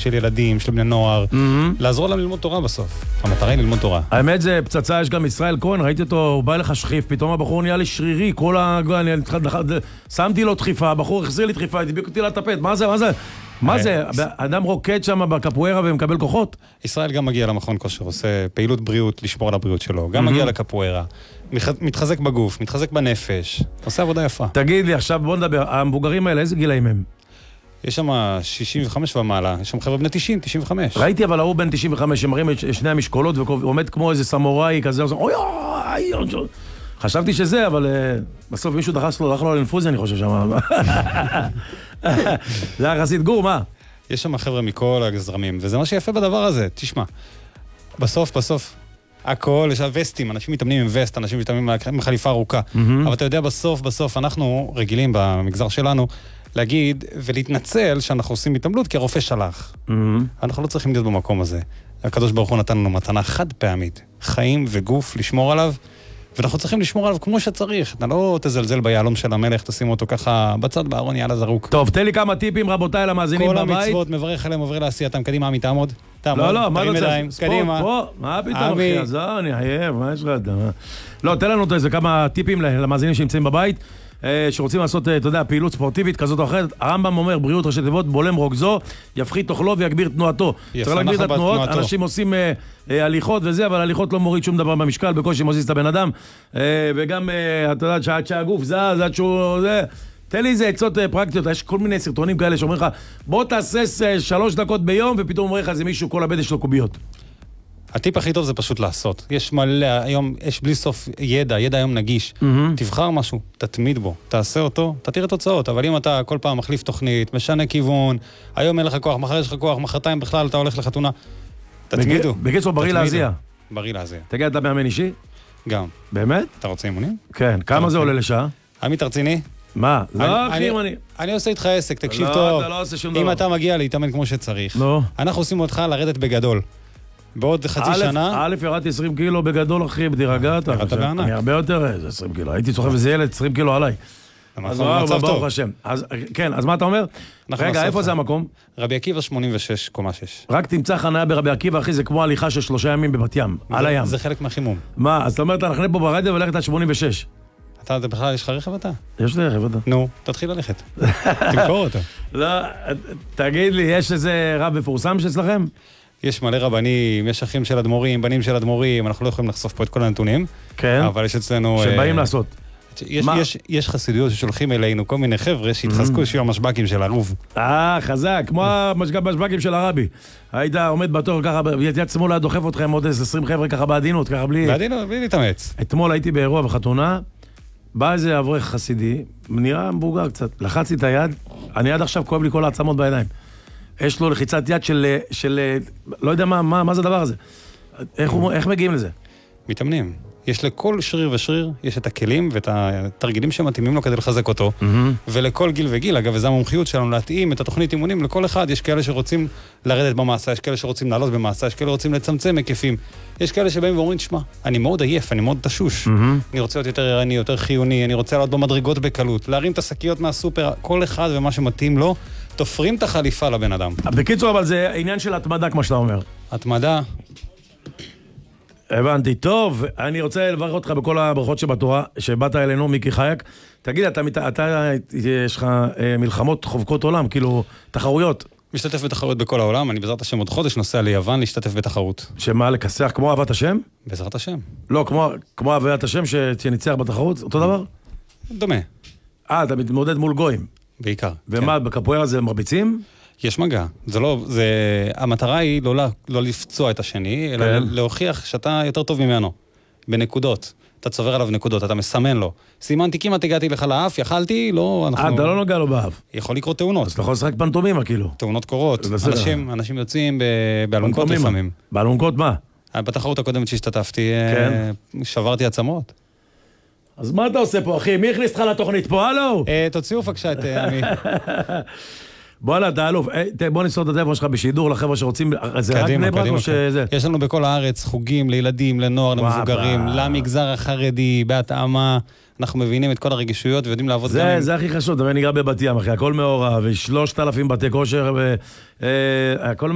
של ילדים, של בני נוער, לעזור להם ללמוד תורה בסוף. המטרה היא ללמוד תורה. האמת זה פצצה, יש גם ישראל כהן, ראיתי אותו, הוא בא לך שחיף, פתאום הבחור נהיה לי שרירי, שמתי לו דחיפה, הבחור החזיר לי דחיפה, הדביק אותי לטפט, מה זה? אדם רוקד שם בקפוארה ומקבל כוחות? ישראל גם מגיע למכון כושר, עושה פעילות בריאות, לשמור על הבריאות שלו, גם מגיע לקפוארה, מתחזק בגוף, מתחזק בנפש, עושה עבודה יפה. תגיד לי, עכשיו בוא נדבר, המבוגרים האלה, איזה גילאים הם? יש שם 65 ומעלה, יש שם חבר'ה בני 90, 95. ראיתי אבל הוא בן 95 שמראים את שני המשקולות ועומד כמו איזה סמוראי כזה, חשבתי שזה, אבל בסוף מישהו דחס לו לאינפוזיה, אני חושב שם. זה היה חסיד גור, מה? יש שם חבר'ה מכל הזרמים, וזה מה שיפה בדבר הזה, תשמע. בסוף, הכל, יש וסטים, אנשים מתאמנים עם וסט, אנשים מתאמנים עם חליפה ארוכה. אבל אתה יודע, בסוף, אנחנו רגילים במגזר שלנו, להגיד ולהתנצל שאנחנו עושים התעמלות כי הרופא שלח. אנחנו לא צריכים להיות במקום הזה. הקדוש ברוך הוא נתן לנו מתנה חד פעמית, חיים וגוף לשמור עליו, ואנחנו צריכים לשמור עליו כמו שצריך. אתה לא תזלזל ביהלום של המלך, תשים אותו ככה בצד בארון, יאללה זרוק. טוב, תן לי כמה טיפים רבותיי למאזינים בבית. כל המצוות מברך עליהם, עובר לעשייתם. קדימה, עמי, תעמוד. לא, מה לא צריך? קדימה. מה פתאום אחי? עזוב, אני חייב, מה יש לך? לא, תן לנו איזה כמה טיפים למאזינים שנמצאים בבית. שרוצים לעשות, אתה יודע, פעילות ספורטיבית כזאת או אחרת. הרמב"ם אומר, בריאות ראשי תיבות, בולם רוגזו, יפחית אוכלו ויגביר תנועתו. צריך להגביר את התנועות, אנשים עושים הליכות וזה, אבל הליכות לא מוריד שום דבר במשקל, בקושי מוזיז את הבן אדם. וגם, אתה יודע, שעד שהגוף זז, עד שהוא זה. תן לי איזה עצות פרקטיות, יש כל מיני סרטונים כאלה שאומרים לך, בוא תעשה 3 דקות ביום, ופתאום אומר לך, זה מישהו, כל הבד יש לו קוביות. הטיפ הכי טוב זה פשוט לעשות. יש מלא, היום יש בלי סוף ידע היום נגיש. תבחר משהו, תתמיד בו, תעשה אותו, אתה תראה תוצאות. אבל אם אתה כל פעם מחליף תוכנית, משנה כיוון, היום אין לך כוח, מחר יש לך כוח, מחרתיים בכלל אתה הולך לחתונה, תתמידו. בקיצור, בריא להזיע. בריא להזיע. תגיד, אתה מאמן אישי? גם. באמת? אתה רוצה אימונים? כן. כמה זה עולה לשעה? עמית רציני? מה? לא, אחי, אני עושה איתך עסק, תקשיב טוב. אם אתה מגיע להתאמן כמו שצריך, אנחנו עושים אותך לרדת בגדול. בעוד חצי שנה... א', ירדתי 20 קילו בגדול, אחי, בדירגה, ירדת בענק. אני הרבה יותר, 20 קילו. הייתי צוחב איזה ילד, 20 קילו עליי. אז ברוך השם. כן, אז מה אתה אומר? רגע, איפה זה המקום? רבי עקיבא 86, קומה 6. רק תמצא חניה ברבי עקיבא, אחי, זה כמו הליכה של 3 ימים בבת ים, על הים. זה חלק מהחימום. מה, אז אתה אומר, אתה נחנה פה ברדיו ולכת עד 86. אתה בכלל, יש לך רכב אתה? יש לי רכב אתה. נו, תתחיל ללכת. תמכור אותו. לא, תגיד לי, יש איזה רב מפורסם שאצלכם? יש מלא רבנים, יש אחים של אדמו"רים, בנים של אדמו"רים, אנחנו לא יכולים לחשוף פה את כל הנתונים. כן. אבל יש אצלנו... שבאים לעשות. יש חסידויות ששולחים אלינו כל מיני חבר'ה שהתחזקו שיהיו המשבקים של הרוב. חזק, כמו המשבקים של הרבי. היית עומד בתור ככה, יד שמאל היה דוחף אתכם עוד 20 חבר'ה ככה בעדינות, ככה בלי... בעדינות, בלי להתאמץ. אתמול הייתי באירוע בחתונה, בא איזה אברך חסידי, נראה מבוגר קצת, לחצתי את היד, אני עד עכשיו כואב לי כל העצמות בידיים. יש לו לחיצת יד של לא יודע מה זה הדבר הזה. איך מגיעים לזה? מתאמנים. יש לכל שריר ושריר, יש את הכלים ואת התרגילים שמתאימים לו כדי לחזק אותו. ולכל גיל וגיל, אגב, וזו המומחיות שלנו להתאים את התוכנית אימונים לכל אחד. יש כאלה שרוצים לרדת במעשה, יש כאלה שרוצים לעלות במעשה, יש כאלה שרוצים לצמצם היקפים. יש כאלה שבאים ואומרים, תשמע, אני מאוד עייף, אני מאוד תשוש. אני רוצה להיות יותר ערני, יותר חיוני, אני רוצה לעלות במדרגות בקלות, להרים את השקיות מהסופר, כל אחד ומה שמתאים לו, תופרים את החליפה לבן אדם. בקיצור, אבל זה עניין של התמדה, כמו שאתה אומר. התמדה. הבנתי, טוב, אני רוצה לברך אותך בכל הברכות שבתורה, שבאת אלינו, מיקי חייק. תגיד, אתה יש לך מלחמות חובקות עולם, כאילו, תחרויות. משתתף בתחרות בכל העולם, אני בעזרת השם עוד חודש נוסע ליוון להשתתף בתחרות. שמה, לכסח כמו אהבת השם? בעזרת השם. לא, כמו אהבת השם שניצח בתחרות, אותו דבר? דומה. אתה מתמודד מול גויים. בעיקר. ומה, בקפוארה זה מרביצים? יש מגע. המטרה היא לא לפצוע את השני, אלא להוכיח שאתה יותר טוב ממנו. בנקודות. אתה צובר עליו נקודות, אתה מסמן לו. סימנתי, כמעט הגעתי לך לאף, יכלתי, לא... אתה לא נוגע לו באף. יכול לקרות תאונות. אז אתה יכול לשחק פנטומימה, כאילו. תאונות קורות. אנשים יוצאים באלונקות לפעמים. באלונקות מה? בתחרות הקודמת שהשתתפתי, שברתי עצמות. אז מה אתה עושה פה, אחי? מי הכניס לך לתוכנית פה? הלו? תוציאו פקשה את עמי. בוא'לה, אתה אלוף. בוא נסור את הטלפון שלך בשידור לחבר'ה שרוצים... זה רק בני ברק או שזה? יש לנו בכל הארץ חוגים לילדים, לנוער, למבוגרים, למגזר החרדי, בהתאמה. אנחנו מבינים את כל הרגישויות ויודעים לעבוד גם עם... זה הכי חשוב, אני גר בבת ים, אחי. הכל מעורב, 3,000 בתי כושר, הכל